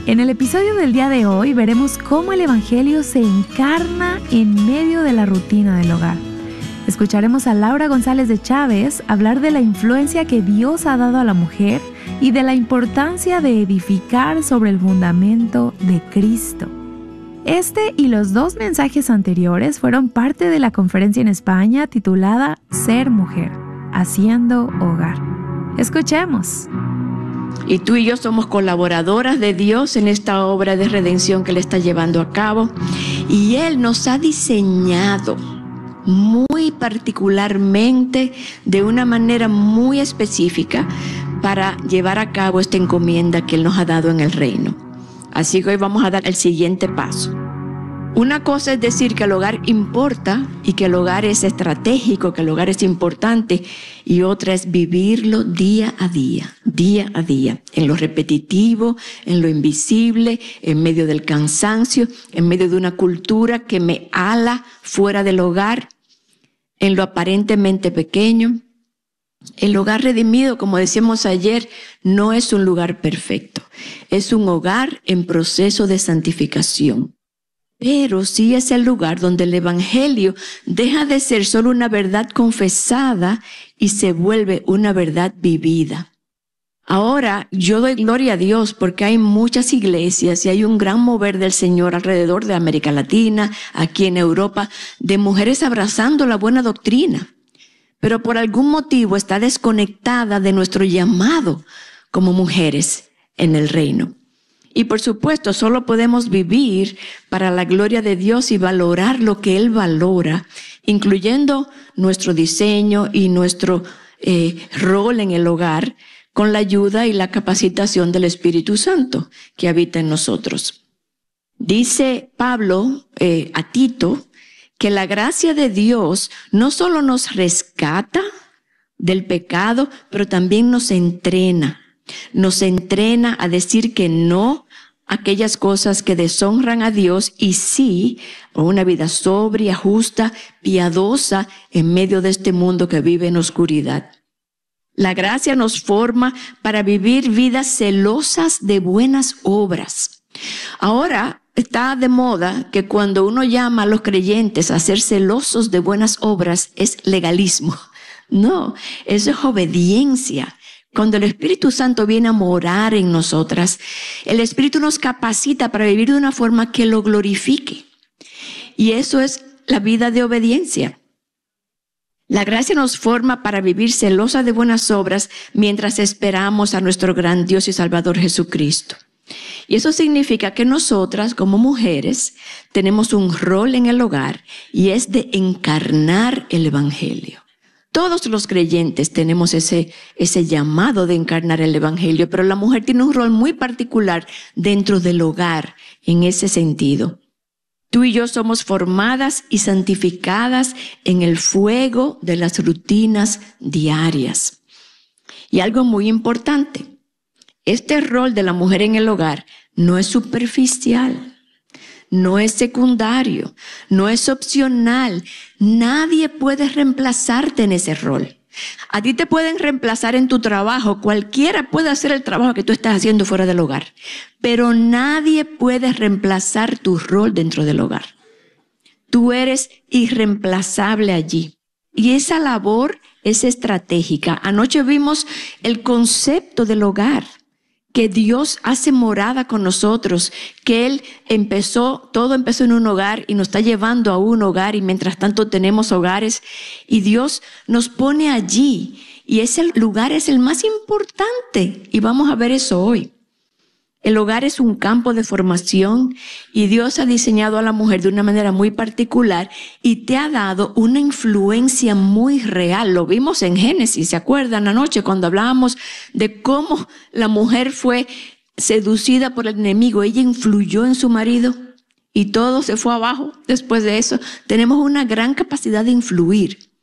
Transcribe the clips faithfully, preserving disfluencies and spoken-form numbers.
En el episodio del día de hoy veremos cómo el Evangelio se encarna en medio de la rutina del hogar. Escucharemos a Laura González de Chávez hablar de la influencia que Dios ha dado a la mujer y de la importancia de edificar sobre el fundamento de Cristo. Este y los dos mensajes anteriores fueron parte de la conferencia en España titulada Ser Mujer, Haciendo Hogar. Escuchemos. Y tú y yo somos colaboradoras de Dios en esta obra de redención que Él está llevando a cabo. Y Él nos ha diseñado muy particularmente, de una manera muy específica, para llevar a cabo esta encomienda que Él nos ha dado en el reino. Así que hoy vamos a dar el siguiente paso. Una cosa es decir que el hogar importa y que el hogar es estratégico, que el hogar es importante, y otra es vivirlo día a día, día a día, en lo repetitivo, en lo invisible, en medio del cansancio, en medio de una cultura que me ala fuera del hogar, en lo aparentemente pequeño. El hogar redimido, como decíamos ayer, no es un lugar perfecto, es un hogar en proceso de santificación. Pero sí es el lugar donde el Evangelio deja de ser solo una verdad confesada y se vuelve una verdad vivida. Ahora, yo doy gloria a Dios porque hay muchas iglesias y hay un gran mover del Señor alrededor de América Latina, aquí en Europa, de mujeres abrazando la buena doctrina. Pero por algún motivo está desconectada de nuestro llamado como mujeres en el reino. Y por supuesto, solo podemos vivir para la gloria de Dios y valorar lo que Él valora, incluyendo nuestro diseño y nuestro eh, rol en el hogar, con la ayuda y la capacitación del Espíritu Santo que habita en nosotros. Dice Pablo eh, a Tito que la gracia de Dios no solo nos rescata del pecado, pero también nos entrena. Nos entrena a decir que no a aquellas cosas que deshonran a Dios y sí a una vida sobria, justa, piadosa en medio de este mundo que vive en oscuridad. La gracia nos forma para vivir vidas celosas de buenas obras. Ahora está de moda que cuando uno llama a los creyentes a ser celosos de buenas obras es legalismo. No, eso es obediencia. Cuando el Espíritu Santo viene a morar en nosotras, el Espíritu nos capacita para vivir de una forma que lo glorifique. Y eso es la vida de obediencia. La gracia nos forma para vivir celosa de buenas obras mientras esperamos a nuestro gran Dios y Salvador Jesucristo. Y eso significa que nosotras, como mujeres, tenemos un rol en el hogar y es de encarnar el Evangelio. Todos los creyentes tenemos ese, ese llamado de encarnar el Evangelio, pero la mujer tiene un rol muy particular dentro del hogar en ese sentido. Tú y yo somos formadas y santificadas en el fuego de las rutinas diarias. Y algo muy importante, este rol de la mujer en el hogar no es superficial. No es secundario, no es opcional. Nadie puede reemplazarte en ese rol. A ti te pueden reemplazar en tu trabajo. Cualquiera puede hacer el trabajo que tú estás haciendo fuera del hogar. Pero nadie puede reemplazar tu rol dentro del hogar. Tú eres irreemplazable allí. Y esa labor es estratégica. Anoche vimos el concepto del hogar. Que Dios hace morada con nosotros, que Él empezó, todo empezó en un hogar y nos está llevando a un hogar y mientras tanto tenemos hogares y Dios nos pone allí y ese lugar es el más importante y vamos a ver eso hoy. El hogar es un campo de formación y Dios ha diseñado a la mujer de una manera muy particular y te ha dado una influencia muy real. Lo vimos en Génesis, ¿se acuerdan anoche cuando hablábamos de cómo la mujer fue seducida por el enemigo? Ella influyó en su marido y todo se fue abajo después de eso. Tenemos una gran capacidad de influir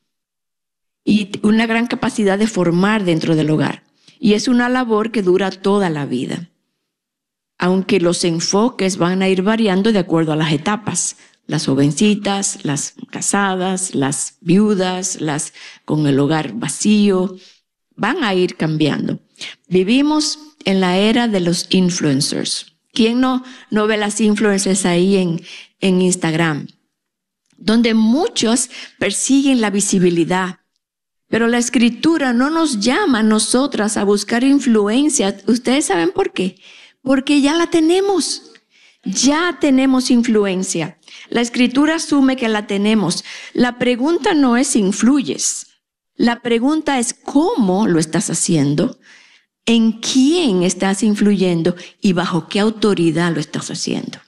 y una gran capacidad de formar dentro del hogar. Y es una labor que dura toda la vida. Aunque los enfoques van a ir variando de acuerdo a las etapas. Las jovencitas, las casadas, las viudas, las con el hogar vacío, van a ir cambiando. Vivimos en la era de los influencers. ¿Quién no, no ve las influencers ahí en, en Instagram? Donde muchos persiguen la visibilidad. Pero la Escritura no nos llama a nosotras a buscar influencia. ¿Ustedes saben por qué? Porque ya la tenemos. Ya tenemos influencia. La Escritura asume que la tenemos. La pregunta no es si influyes. La pregunta es cómo lo estás haciendo, en quién estás influyendo y bajo qué autoridad lo estás haciendo.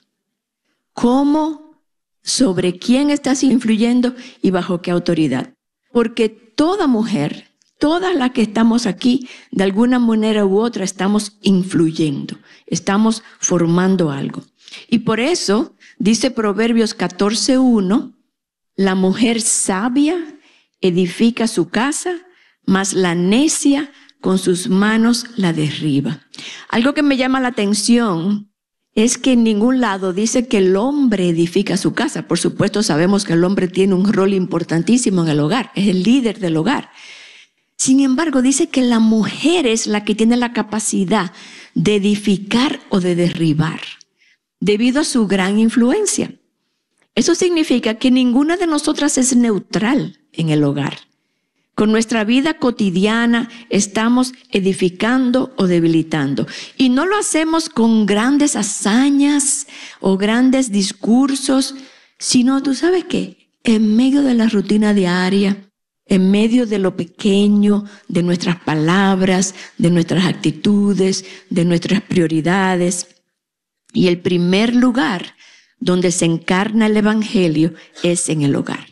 ¿Cómo? ¿Sobre quién estás influyendo y bajo qué autoridad? Porque toda mujer, todas las que estamos aquí, de alguna manera u otra estamos influyendo, estamos formando algo. Y por eso dice Proverbios catorce uno, la mujer sabia edifica su casa, mas la necia con sus manos la derriba. Algo que me llama la atención es que en ningún lado dice que el hombre edifica su casa. Por supuesto, sabemos que el hombre tiene un rol importantísimo en el hogar, es el líder del hogar. Sin embargo, dice que la mujer es la que tiene la capacidad de edificar o de derribar, debido a su gran influencia. Eso significa que ninguna de nosotras es neutral en el hogar. Con nuestra vida cotidiana estamos edificando o debilitando. Y no lo hacemos con grandes hazañas o grandes discursos, sino, ¿tú sabes qué? En medio de la rutina diaria, en medio de lo pequeño, de nuestras palabras, de nuestras actitudes, de nuestras prioridades. Y el primer lugar donde se encarna el Evangelio es en el hogar.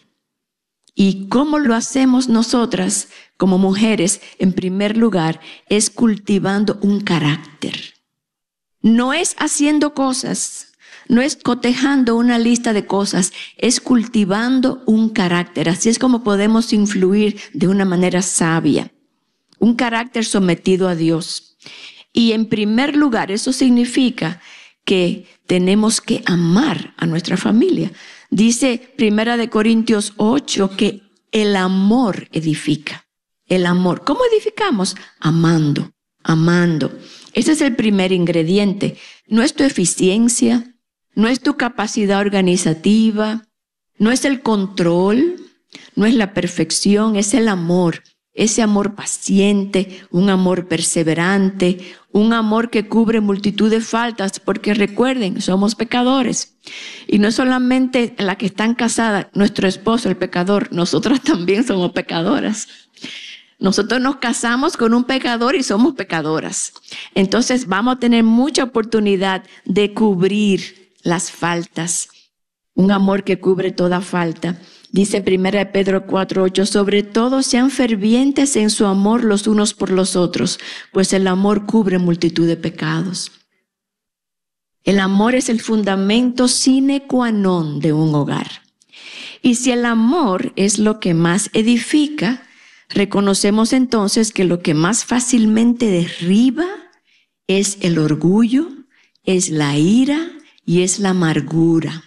¿Y cómo lo hacemos nosotras como mujeres? En primer lugar, es cultivando un carácter. No es haciendo cosas, no es cotejando una lista de cosas, es cultivando un carácter. Así es como podemos influir de una manera sabia. Un carácter sometido a Dios. Y en primer lugar, eso significa que tenemos que amar a nuestra familia. Dice Primera de Corintios ocho que el amor edifica. El amor. ¿Cómo edificamos? Amando, amando. Ese es el primer ingrediente. No es tu eficiencia, no es tu capacidad organizativa, no es el control, no es la perfección, es el amor. Ese amor paciente, un amor perseverante, un amor que cubre multitud de faltas, porque recuerden, somos pecadores. Y no solamente las que están casadas, nuestro esposo, el pecador, nosotras también somos pecadoras. Nosotros nos casamos con un pecador y somos pecadoras. Entonces vamos a tener mucha oportunidad de cubrir las faltas. Un amor que cubre toda falta. Dice Primera de Pedro cuatro ocho, sobre todo sean fervientes en su amor los unos por los otros, pues el amor cubre multitud de pecados. El amor es el fundamento sine qua non de un hogar. Y si el amor es lo que más edifica, reconocemos entonces que lo que más fácilmente derriba es el orgullo, es la ira y es la amargura.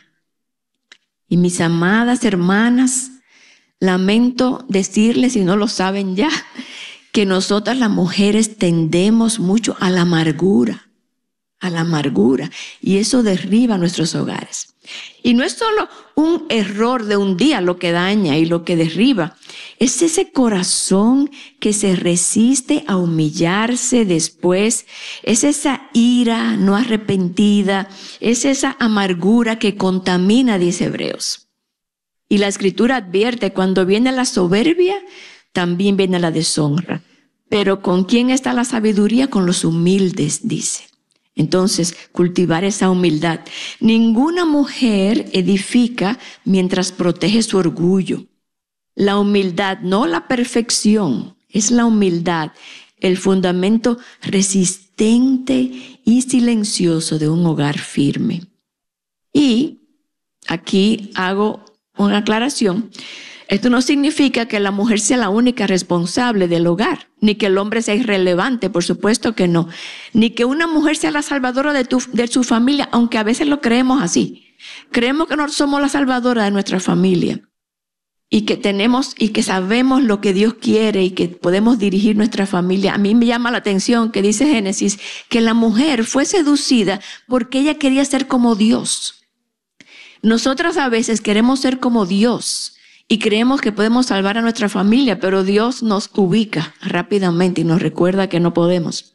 Y mis amadas hermanas, lamento decirles, si no lo saben ya, que nosotras las mujeres tendemos mucho a la amargura, a la amargura, y eso derriba nuestros hogares. Y no es solo un error de un día lo que daña y lo que derriba, es ese corazón que se resiste a humillarse después, es esa ira no arrepentida, es esa amargura que contamina, dice Hebreos. Y la Escritura advierte, cuando viene la soberbia, también viene la deshonra. Pero ¿con quién está la sabiduría? Con los humildes, dice. Entonces, cultivar esa humildad. Ninguna mujer edifica mientras protege su orgullo. La humildad, no la perfección, es la humildad, el fundamento resistente y silencioso de un hogar firme. Y aquí hago una aclaración. Esto no significa que la mujer sea la única responsable del hogar, ni que el hombre sea irrelevante, por supuesto que no. Ni que una mujer sea la salvadora de, tu, de su familia, aunque a veces lo creemos así. Creemos que no somos la salvadora de nuestra familia. y que tenemos y que sabemos lo que Dios quiere y que podemos dirigir nuestra familia. A mí me llama la atención que dice Génesis que la mujer fue seducida porque ella quería ser como Dios. Nosotras a veces queremos ser como Dios y creemos que podemos salvar a nuestra familia, pero Dios nos ubica rápidamente y nos recuerda que no podemos.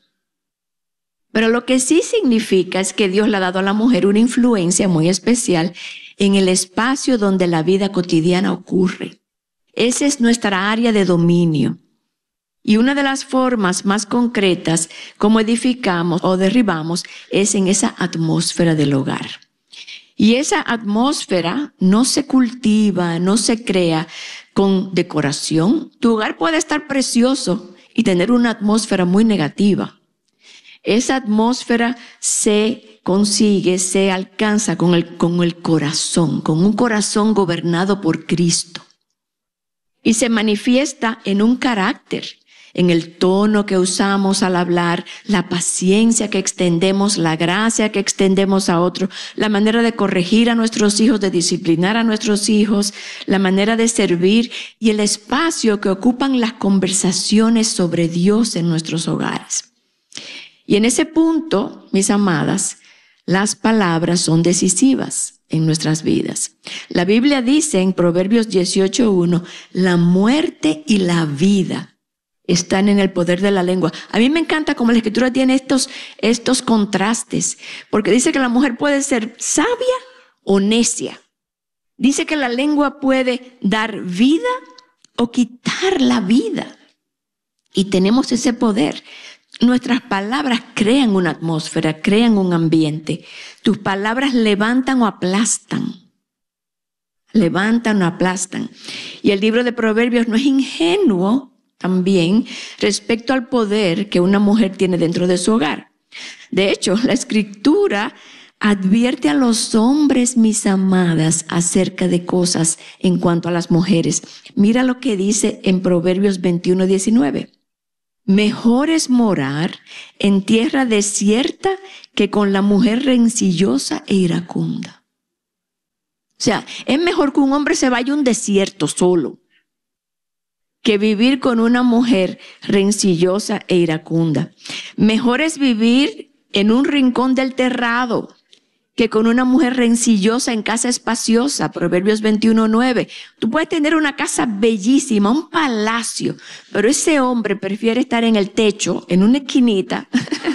Pero lo que sí significa es que Dios le ha dado a la mujer una influencia muy especial en el espacio donde la vida cotidiana ocurre. Esa es nuestra área de dominio. Y una de las formas más concretas como edificamos o derribamos es en esa atmósfera del hogar. Y esa atmósfera no se cultiva, no se crea con decoración. Tu hogar puede estar precioso y tener una atmósfera muy negativa. Esa atmósfera se consigue, se alcanza con el, con el corazón, con un corazón gobernado por Cristo. Y se manifiesta en un carácter, en el tono que usamos al hablar, la paciencia que extendemos, la gracia que extendemos a otros, la manera de corregir a nuestros hijos, de disciplinar a nuestros hijos, la manera de servir y el espacio que ocupan las conversaciones sobre Dios en nuestros hogares. Y en ese punto, mis amadas, las palabras son decisivas en nuestras vidas. La Biblia dice en Proverbios dieciocho uno, la muerte y la vida están en el poder de la lengua. A mí me encanta cómo la Escritura tiene estos, estos contrastes, porque dice que la mujer puede ser sabia o necia. Dice que la lengua puede dar vida o quitar la vida. Y tenemos ese poder. Nuestras palabras crean una atmósfera, crean un ambiente. Tus palabras levantan o aplastan. Levantan o aplastan. Y el libro de Proverbios no es ingenuo también respecto al poder que una mujer tiene dentro de su hogar. De hecho, la Escritura advierte a los hombres, mis amadas, acerca de cosas en cuanto a las mujeres. Mira lo que dice en Proverbios veintiuno diecinueve. Mejor es morar en tierra desierta que con la mujer rencillosa e iracunda. O sea, es mejor que un hombre se vaya a un desierto solo que vivir con una mujer rencillosa e iracunda. Mejor es vivir en un rincón del terrado que con una mujer rencillosa en casa espaciosa. Proverbios veintiuno nueve. Tú puedes tener una casa bellísima, un palacio, pero ese hombre prefiere estar en el techo, en una esquinita,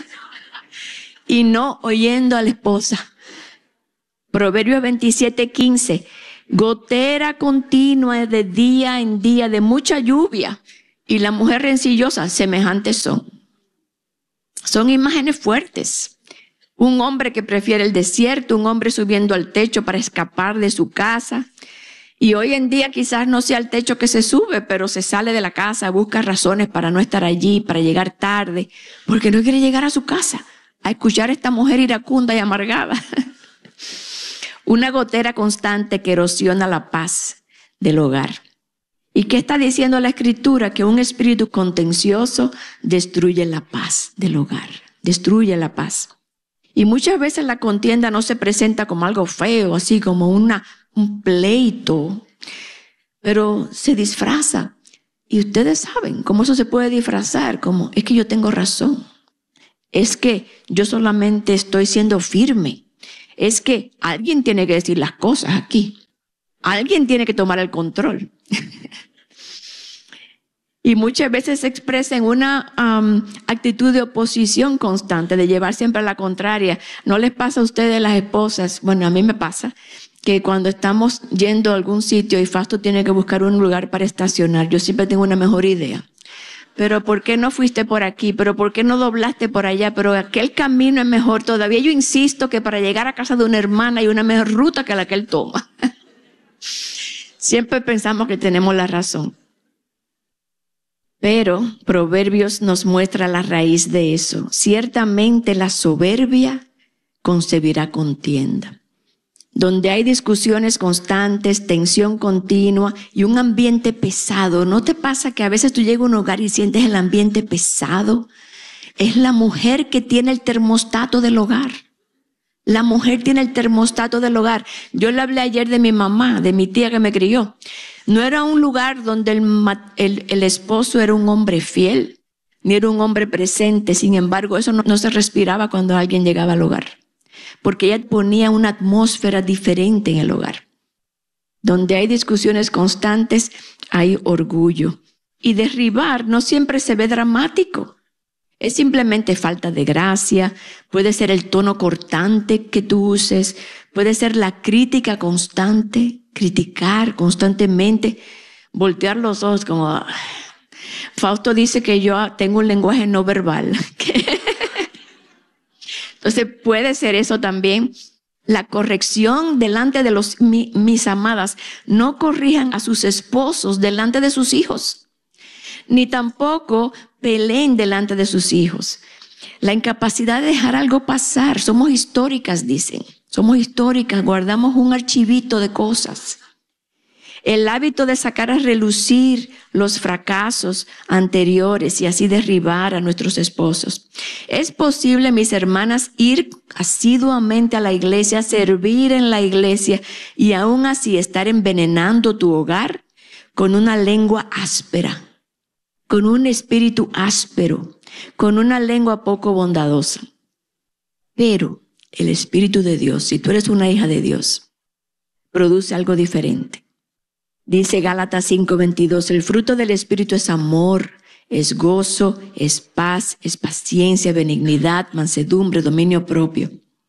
y no oyendo a la esposa. Proverbios veintisiete quince. Gotera continua de día en día, de mucha lluvia, y la mujer rencillosa, semejantes son. Son imágenes fuertes. Un hombre que prefiere el desierto, un hombre subiendo al techo para escapar de su casa. Y hoy en día quizás no sea el techo que se sube, pero se sale de la casa, busca razones para no estar allí, para llegar tarde, porque no quiere llegar a su casa a escuchar a esta mujer iracunda y amargada. Una gotera constante que erosiona la paz del hogar. ¿Y qué está diciendo la Escritura? Que un espíritu contencioso destruye la paz del hogar, destruye la paz. Y muchas veces la contienda no se presenta como algo feo, así como una, un pleito, pero se disfraza. Y ustedes saben cómo eso se puede disfrazar, como es que yo tengo razón, es que yo solamente estoy siendo firme, es que alguien tiene que decir las cosas aquí, alguien tiene que tomar el control. Y muchas veces se expresa en una um, actitud de oposición constante, de llevar siempre a la contraria. ¿No les pasa a ustedes, las esposas? Bueno, a mí me pasa que cuando estamos yendo a algún sitio y Fausto tiene que buscar un lugar para estacionar, yo siempre tengo una mejor idea. Pero ¿por qué no fuiste por aquí? ¿Pero por qué no doblaste por allá? Pero aquel camino es mejor todavía. Yo insisto que para llegar a casa de una hermana hay una mejor ruta que la que él toma. Siempre pensamos que tenemos la razón. Pero Proverbios nos muestra la raíz de eso. Ciertamente la soberbia concebirá contienda. Donde hay discusiones constantes, tensión continua y un ambiente pesado. ¿No te pasa que a veces tú llegas a un hogar y sientes el ambiente pesado? Es la mujer que tiene el termostato del hogar. La mujer tiene el termostato del hogar. Yo le hablé ayer de mi mamá, de mi tía que me crió. No era un lugar donde el, el, el esposo era un hombre fiel, ni era un hombre presente. Sin embargo, eso no, no se respiraba cuando alguien llegaba al hogar, porque ella ponía una atmósfera diferente en el hogar. Donde hay discusiones constantes, hay orgullo. Y derribar no siempre se ve dramático. Es simplemente falta de gracia, puede ser el tono cortante que tú uses, puede ser la crítica constante, criticar constantemente, voltear los ojos como... Fausto dice que yo tengo un lenguaje no verbal. Entonces puede ser eso también. La corrección delante de los, mi, mis amadas, no corrijan a sus esposos delante de sus hijos, ni tampoco peleen delante de sus hijos. La incapacidad de dejar algo pasar. Somos históricas, dicen. Somos históricas, guardamos un archivito de cosas. El hábito de sacar a relucir los fracasos anteriores y así derribar a nuestros esposos. Es posible, mis hermanas, ir asiduamente a la iglesia, servir en la iglesia y aún así estar envenenando tu hogar con una lengua áspera, con un espíritu áspero, con una lengua poco bondadosa. Pero el Espíritu de Dios, si tú eres una hija de Dios, produce algo diferente. Dice Gálatas cinco veintidós, el fruto del Espíritu es amor, es gozo, es paz, es paciencia, benignidad, mansedumbre, dominio propio.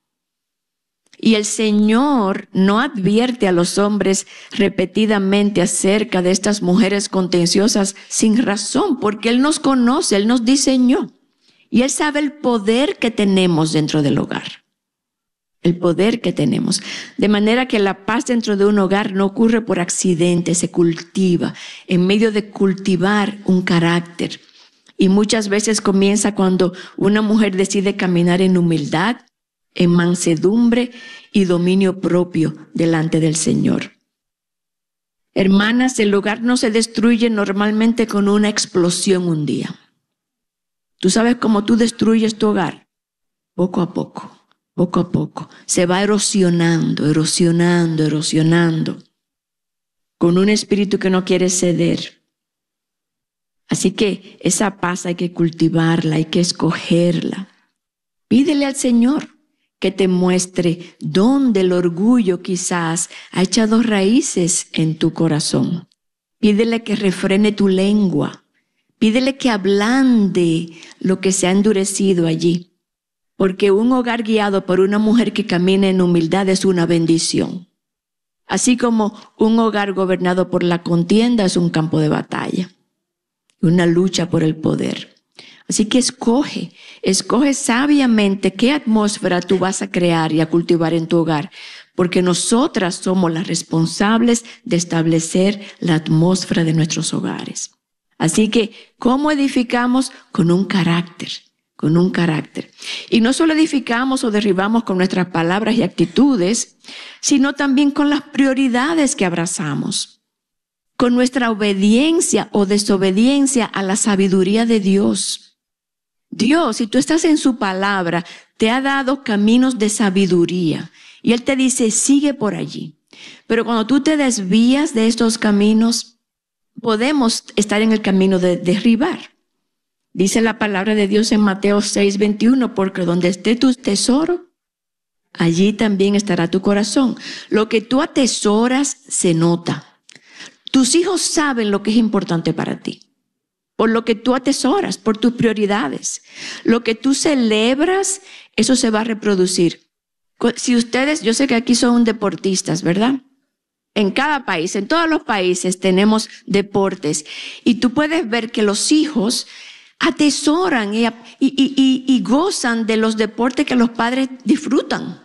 Y el Señor no advierte a los hombres repetidamente acerca de estas mujeres contenciosas sin razón, porque Él nos conoce, Él nos diseñó. Y Él sabe el poder que tenemos dentro del hogar. El poder que tenemos. De manera que la paz dentro de un hogar no ocurre por accidente, se cultiva en medio de cultivar un carácter. Y muchas veces comienza cuando una mujer decide caminar en humildad, en mansedumbre y dominio propio delante del Señor. Hermanas, el hogar no se destruye normalmente con una explosión un día. ¿Tú sabes cómo tú destruyes tu hogar? Poco a poco, poco a poco. Se va erosionando, erosionando, erosionando, con un espíritu que no quiere ceder. Así que esa paz hay que cultivarla, hay que escogerla. Pídele al Señor que te muestre dónde el orgullo quizás ha echado raíces en tu corazón. Pídele que refrene tu lengua. Pídele que ablande lo que se ha endurecido allí. Porque un hogar guiado por una mujer que camina en humildad es una bendición. Así como un hogar gobernado por la contienda es un campo de batalla. Una lucha por el poder. Así que escoge, escoge sabiamente qué atmósfera tú vas a crear y a cultivar en tu hogar, porque nosotras somos las responsables de establecer la atmósfera de nuestros hogares. Así que, ¿cómo edificamos? Con un carácter, con un carácter. Y no solo edificamos o derribamos con nuestras palabras y actitudes, sino también con las prioridades que abrazamos, con nuestra obediencia o desobediencia a la sabiduría de Dios. Dios, si tú estás en su palabra, te ha dado caminos de sabiduría. Y Él te dice, sigue por allí. Pero cuando tú te desvías de estos caminos, podemos estar en el camino de derribar. Dice la palabra de Dios en Mateo seis veintiuno, porque donde esté tu tesoro, allí también estará tu corazón. Lo que tú atesoras se nota. Tus hijos saben lo que es importante para ti. Por lo que tú atesoras, por tus prioridades. Lo que tú celebras, eso se va a reproducir. Si ustedes, yo sé que aquí son deportistas, ¿verdad? En cada país, en todos los países tenemos deportes. Y tú puedes ver que los hijos atesoran y, y, y, y gozan de los deportes que los padres disfrutan.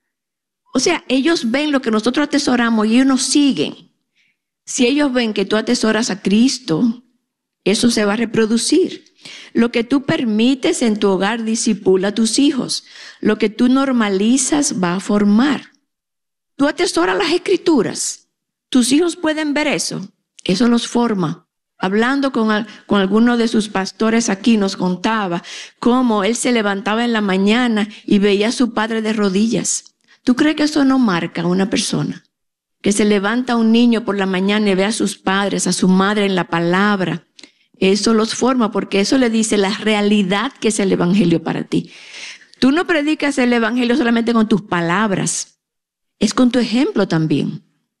O sea, ellos ven lo que nosotros atesoramos y ellos nos siguen. Si ellos ven que tú atesoras a Cristo, eso se va a reproducir. Lo que tú permites en tu hogar disipula a tus hijos. Lo que tú normalizas va a formar. Tú atesoras las escrituras. Tus hijos pueden ver eso. Eso los forma. Hablando con, con alguno de sus pastores aquí nos contaba cómo él se levantaba en la mañana y veía a su padre de rodillas. ¿Tú crees que eso no marca a una persona? Que se levanta un niño por la mañana y ve a sus padres, a su madre en la palabra. Eso los forma, porque eso le dice la realidad que es el evangelio para ti. Tú no predicas el evangelio solamente con tus palabras, es con tu ejemplo también.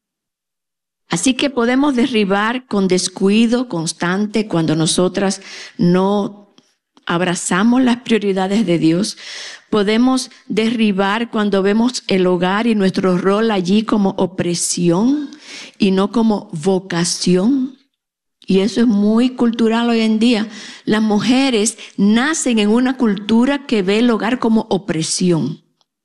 Así que podemos derribar con descuido constante cuando nosotras no abrazamos las prioridades de Dios. Podemos derribar cuando vemos el hogar y nuestro rol allí como opresión y no como vocación. Y eso es muy cultural hoy en día. Las mujeres nacen en una cultura que ve el hogar como opresión.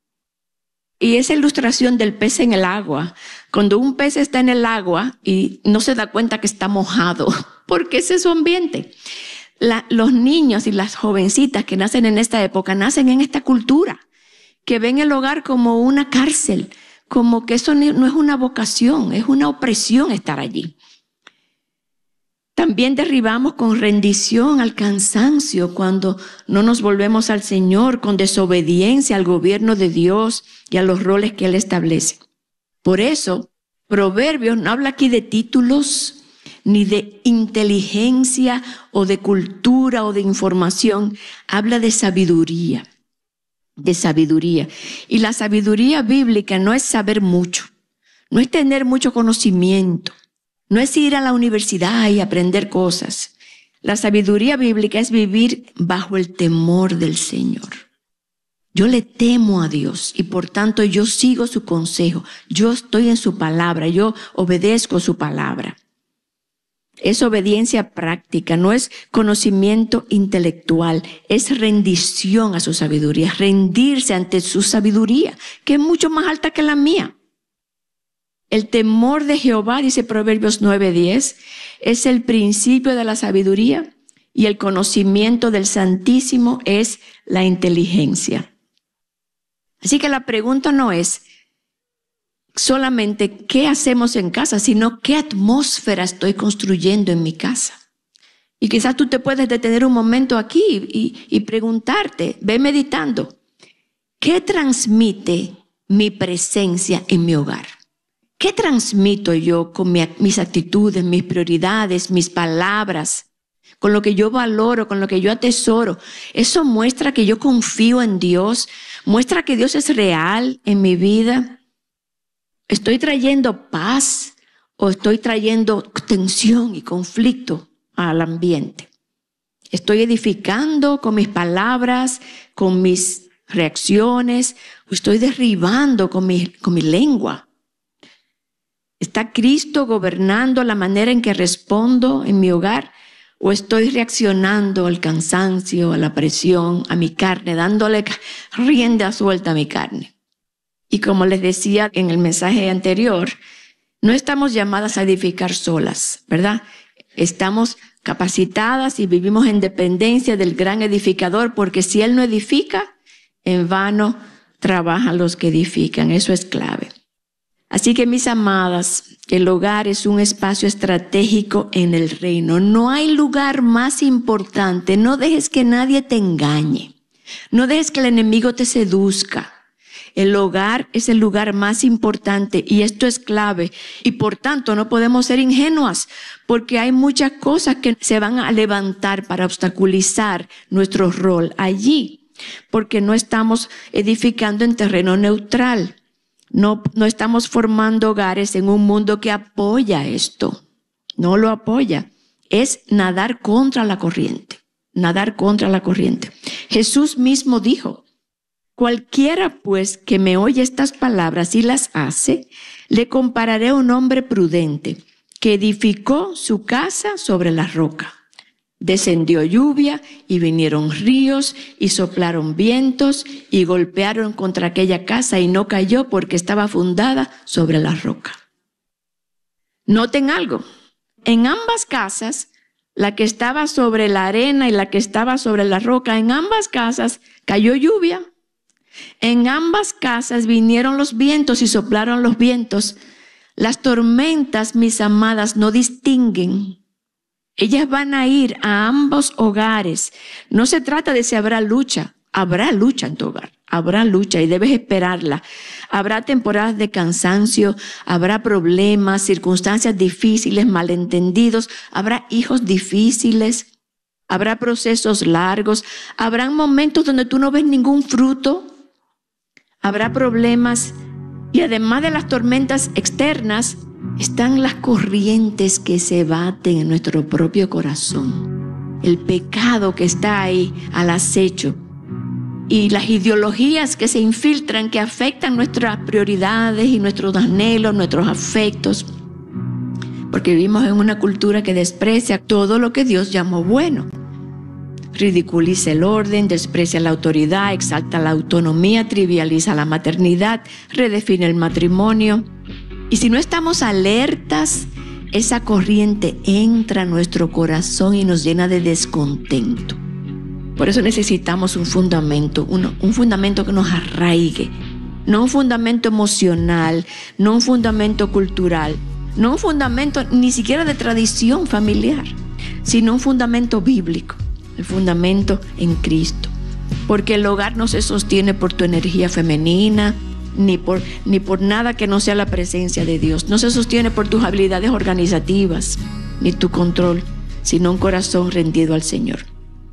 Y esa ilustración del pez en el agua, cuando un pez está en el agua y no se da cuenta que está mojado, porque ese es su ambiente. La, los niños y las jovencitas que nacen en esta época nacen en esta cultura, que ven el hogar como una cárcel, como que eso no es una vocación, es una opresión estar allí. También derribamos con rendición al cansancio cuando no nos volvemos al Señor, con desobediencia al gobierno de Dios y a los roles que Él establece. Por eso, Proverbios no habla aquí de títulos, ni de inteligencia o de cultura o de información. Habla de sabiduría, de sabiduría. Y la sabiduría bíblica no es saber mucho, no es tener mucho conocimiento. No es ir a la universidad y aprender cosas. La sabiduría bíblica es vivir bajo el temor del Señor. Yo le temo a Dios y por tanto yo sigo su consejo. Yo estoy en su palabra, yo obedezco su palabra. Es obediencia práctica, no es conocimiento intelectual, es rendición a su sabiduría, rendirse ante su sabiduría, que es mucho más alta que la mía. El temor de Jehová, dice Proverbios nueve diez, es el principio de la sabiduría y el conocimiento del Santísimo es la inteligencia. Así que la pregunta no es solamente qué hacemos en casa, sino qué atmósfera estoy construyendo en mi casa. Y quizás tú te puedes detener un momento aquí y, y preguntarte, ve meditando, ¿qué transmite mi presencia en mi hogar? ¿Qué transmito yo con mi, mis actitudes, mis prioridades, mis palabras, con lo que yo valoro, con lo que yo atesoro? Eso muestra que yo confío en Dios, muestra que Dios es real en mi vida. ¿Estoy trayendo paz o estoy trayendo tensión y conflicto al ambiente? ¿Estoy edificando con mis palabras, con mis reacciones, o estoy derribando con mi, con mi lengua? ¿Está Cristo gobernando la manera en que respondo en mi hogar? ¿O estoy reaccionando al cansancio, a la presión, a mi carne, dándole rienda suelta a mi carne? Y como les decía en el mensaje anterior, no estamos llamadas a edificar solas, ¿verdad? Estamos capacitadas y vivimos en dependencia del gran edificador, porque si Él no edifica, en vano trabajan los que edifican. Eso es clave. Así que, mis amadas, el hogar es un espacio estratégico en el reino. No hay lugar más importante. No dejes que nadie te engañe. No dejes que el enemigo te seduzca. El hogar es el lugar más importante y esto es clave. Y por tanto no podemos ser ingenuas, porque hay muchas cosas que se van a levantar para obstaculizar nuestro rol allí, porque no estamos edificando en terreno neutral. No, no estamos formando hogares en un mundo que apoya esto. No lo apoya. Es nadar contra la corriente. Nadar contra la corriente. Jesús mismo dijo, cualquiera pues que me oye estas palabras y las hace, le compararé a un hombre prudente que edificó su casa sobre la roca. Descendió lluvia y vinieron ríos y soplaron vientos y golpearon contra aquella casa y no cayó porque estaba fundada sobre la roca. Noten algo, en ambas casas, la que estaba sobre la arena y la que estaba sobre la roca, en ambas casas cayó lluvia. En ambas casas vinieron los vientos y soplaron los vientos. Las tormentas, mis amadas, no distinguen. Ellas van a ir a ambos hogares. No se trata de si habrá lucha. Habrá lucha en tu hogar. Habrá lucha y debes esperarla. Habrá temporadas de cansancio, habrá problemas, circunstancias difíciles, malentendidos, habrá hijos difíciles, habrá procesos largos, habrá momentos donde tú no ves ningún fruto, habrá problemas y además de las tormentas externas, están las corrientes que se baten en nuestro propio corazón, el pecado que está ahí al acecho y las ideologías que se infiltran, que afectan nuestras prioridades y nuestros anhelos, nuestros afectos, porque vivimos en una cultura que desprecia todo lo que Dios llamó bueno. Ridiculiza el orden, desprecia la autoridad, exalta la autonomía, trivializa la maternidad, redefine el matrimonio. Y si no estamos alertas, esa corriente entra a nuestro corazón y nos llena de descontento. Por eso necesitamos un fundamento, un, un fundamento que nos arraigue, no un fundamento emocional, no un fundamento cultural, no un fundamento ni siquiera de tradición familiar, sino un fundamento bíblico, el fundamento en Cristo. Porque el hogar no se sostiene por tu energía femenina, ni por, ni por nada que no sea la presencia de Dios. No se sostiene por tus habilidades organizativas, ni tu control, sino un corazón rendido al Señor.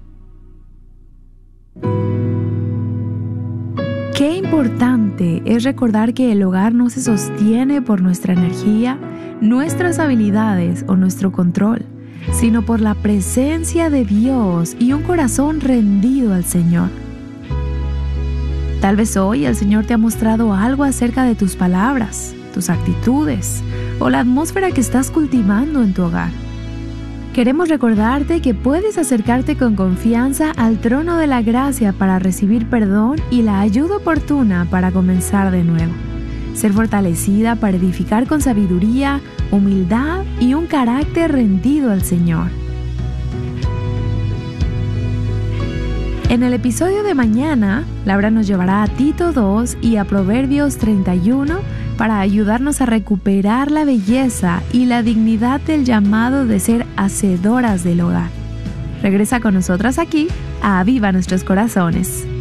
Qué importante es recordar que el hogar no se sostiene por nuestra energía, nuestras habilidades o nuestro control, sino por la presencia de Dios y un corazón rendido al Señor. Tal vez hoy el Señor te ha mostrado algo acerca de tus palabras, tus actitudes o la atmósfera que estás cultivando en tu hogar. Queremos recordarte que puedes acercarte con confianza al trono de la gracia para recibir perdón y la ayuda oportuna para comenzar de nuevo. Ser fortalecida para edificar con sabiduría, humildad y un carácter rendido al Señor. En el episodio de mañana, Laura nos llevará a Tito dos y a Proverbios treinta y uno para ayudarnos a recuperar la belleza y la dignidad del llamado de ser hacedoras del hogar. Regresa con nosotras aquí a Aviva Nuestros Corazones.